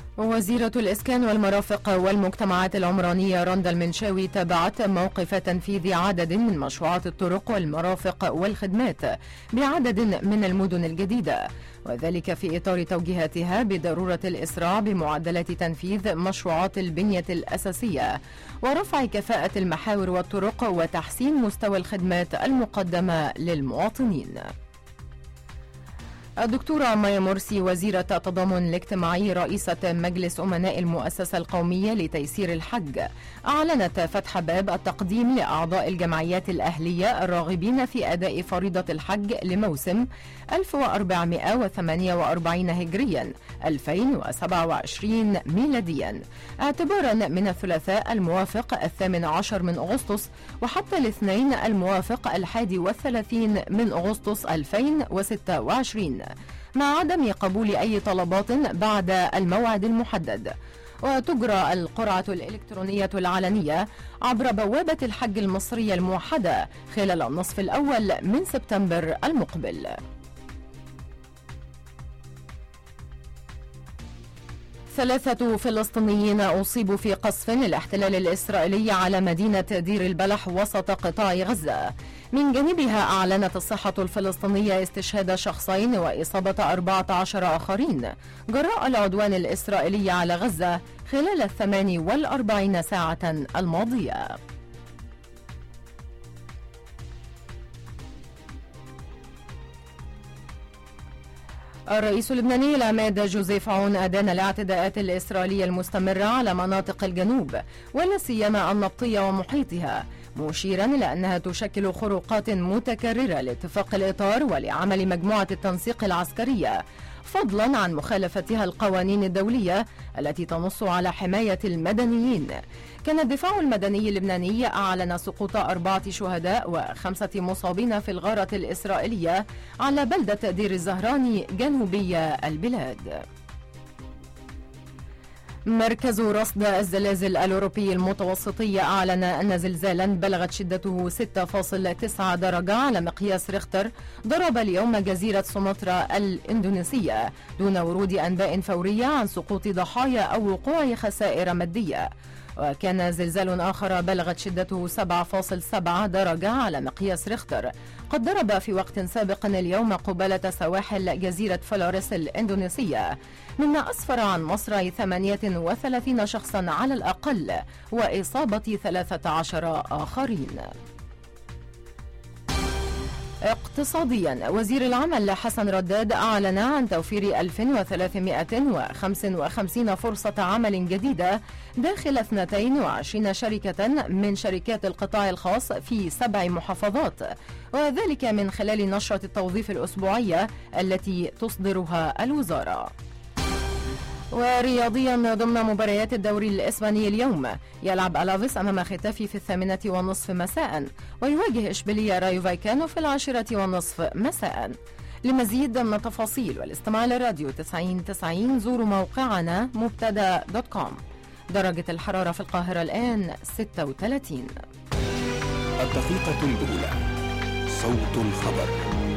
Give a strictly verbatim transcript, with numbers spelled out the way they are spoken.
وزيرة الإسكان والمرافق والمجتمعات العمرانية رندا المنشاوي تابعت موقف تنفيذ عدد من مشروعات الطرق والمرافق والخدمات بعدد من المدن الجديدة، وذلك في إطار توجيهاتها بضرورة الإسراع بمعدلات تنفيذ مشروعات البنية الأساسية ورفع كفاءة المحاور والطرق وتحسين مستوى الخدمات المقدمة للمواطنين. الدكتورة مايا مرسي وزيرة التضامن الاجتماعي رئيسة مجلس أمناء المؤسسة القومية لتيسير الحج أعلنت فتح باب التقديم لأعضاء الجمعيات الأهلية الراغبين في أداء فريضة الحج لموسم ألف وأربعمائة وثمانية وأربعين هجريا ألفين وسبعة وعشرين ميلاديا اعتبارا من الثلاثاء الموافق الثامن عشر من أغسطس وحتى الاثنين الموافق الحادي والثلاثين من أغسطس ألفين وستة وعشرين، مع عدم قبول أي طلبات بعد الموعد المحدد. وتجرى القرعة الإلكترونية العلنية عبر بوابة الحج المصرية الموحدة خلال النصف الأول من سبتمبر المقبل. ثلاثة فلسطينيين أصيبوا في قصف الاحتلال الإسرائيلي على مدينة دير البلح وسط قطاع غزة. من جانبها أعلنت الصحة الفلسطينية استشهاد شخصين وإصابة أربعة عشر آخرين جراء العدوان الإسرائيلي على غزة خلال الثمان والأربعين ساعة الماضية. الرئيس اللبناني العماد جوزيف عون أدان الاعتداءات الإسرائيلية المستمرة على مناطق الجنوب ولا سيما النبطية ومحيطها، مشيرا إلى أنها تشكل خروقات متكررة لاتفاق الإطار ولعمل مجموعة التنسيق العسكرية، فضلا عن مخالفتها القوانين الدولية التي تنص على حماية المدنيين. كان الدفاع المدني اللبناني أعلن سقوط أربعة شهداء وخمسة مصابين في الغارة الإسرائيلية على بلدة دير الزهراني جنوبي البلاد. مركز رصد الزلازل الأوروبي المتوسطي أعلن أن زلزالا بلغت شدته ستة فاصلة تسعة درجة على مقياس ريختر ضرب اليوم جزيرة سومطرة الإندونيسية دون ورود أنباء فورية عن سقوط ضحايا أو وقوع خسائر مادية. وكان زلزال آخر بلغت شدته سبعة فاصلة سبعة درجة على مقياس ريختر قد ضرب في وقت سابق اليوم قبالة سواحل جزيرة فلوريس الإندونيسية، مما أسفر عن مصرع ثمانية وثلاثين شخصا على الأقل وإصابة ثلاثة عشر آخرين. اقتصاديا، وزير العمل حسن رداد أعلن عن توفير ألف وثلاثمائة وخمسة وخمسين فرصة عمل جديدة داخل اثنتين وعشرين شركة من شركات القطاع الخاص في سبع محافظات، وذلك من خلال نشرة التوظيف الأسبوعية التي تصدرها الوزارة. ورياضيا، ضمن مباريات الدوري الإسباني اليوم يلعب ألافيس أمام ختافي في الثامنة والنصف مساء، ويواجه إشبيلية رايو فايكانو في العاشرة والنصف مساء. لمزيد من التفاصيل والاستماع لراديو تسعين تسعين زوروا موقعنا مبتدا دوت كوم. درجة الحرارة في القاهرة الآن ستة وثلاثين. الدقيقة الأولى، صوت الخبر.